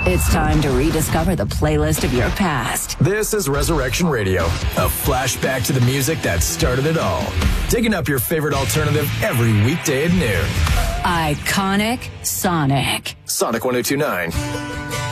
It's time to rediscover the playlist of your past. This is Resurrection Radio, a flashback to the music that started it all. Digging up your favorite alternative every weekday at noon. Iconic Sonic. Sonic 102.9.